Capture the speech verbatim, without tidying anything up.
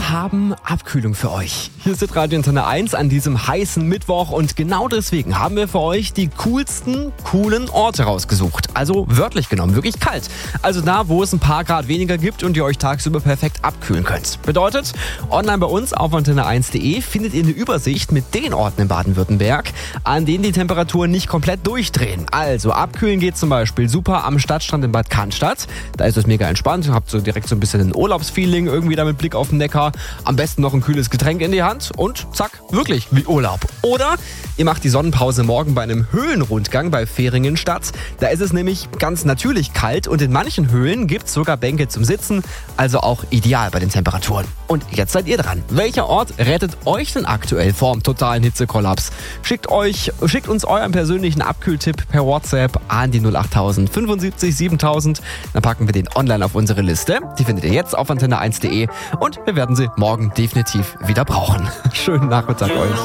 Wir haben Abkühlung für euch. Hier ist Radio Antenne eins an diesem heißen Mittwoch und genau deswegen haben wir für euch die coolsten, coolen Orte rausgesucht. Also wörtlich genommen, wirklich kalt. Also da, wo es ein paar Grad weniger gibt und ihr euch tagsüber perfekt abkühlen könnt. Bedeutet, online bei uns auf antenne eins punkt de findet ihr eine Übersicht mit den Orten in Baden-Württemberg, an denen die Temperaturen nicht komplett durchdrehen. Also abkühlen geht zum Beispiel super am Stadtstrand in Bad Cannstatt. Da ist es mega entspannt, ihr habt so direkt so ein bisschen ein Urlaubsfeeling irgendwie da mit Blick auf den Neckar. Am besten noch ein kühles Getränk in die Hand und zack, wirklich wie Urlaub. Oder ihr macht die Sonnenpause morgen bei einem Höhlenrundgang bei Fehringenstadt. Da ist es nämlich ganz natürlich kalt und in manchen Höhlen gibt es sogar Bänke zum Sitzen, also auch ideal bei den Temperaturen. Und jetzt seid ihr dran. Welcher Ort rettet euch denn aktuell vorm totalen Hitzekollaps? Schickt euch, schickt uns euren persönlichen Abkühltipp per WhatsApp an die null acht tausend fünfundsiebzig siebentausend. Dann packen wir den online auf unsere Liste. Die findet ihr jetzt auf antenne eins punkt de und wir werden sie morgen definitiv wieder brauchen. Schönen Nachmittag euch.